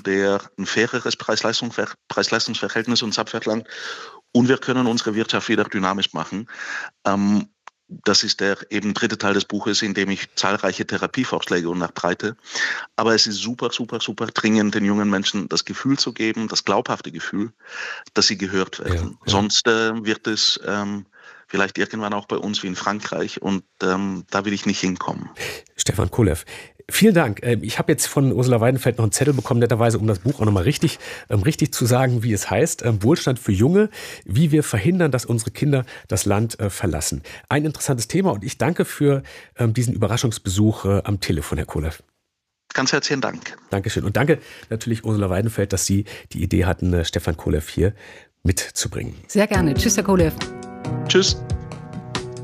der ein faireres Preis-Leistungs-Verhältnis uns abverlangt und wir können unsere Wirtschaft wieder dynamisch machen. Das ist der eben dritte Teil des Buches, in dem ich zahlreiche Therapievorschläge unterbreite. Aber es ist super, super, super dringend, den jungen Menschen das Gefühl zu geben, das glaubhafte Gefühl, dass sie gehört werden. Ja. Sonst wird es vielleicht irgendwann auch bei uns wie in Frankreich und da will ich nicht hinkommen. Stefan Kolev, vielen Dank. Ich habe jetzt von Ursula Weidenfeld noch einen Zettel bekommen, netterweise, um das Buch auch nochmal richtig zu sagen, wie es heißt. Wohlstand für Junge, wie wir verhindern, dass unsere Kinder das Land verlassen. Ein interessantes Thema und ich danke für diesen Überraschungsbesuch am Telefon, Herr Kolev. Ganz herzlichen Dank. Dankeschön. Und danke natürlich Ursula Weidenfeld, dass Sie die Idee hatten, Stefan Kolev hier mitzubringen. Sehr gerne. Tschüss, Herr Kolev. Tschüss.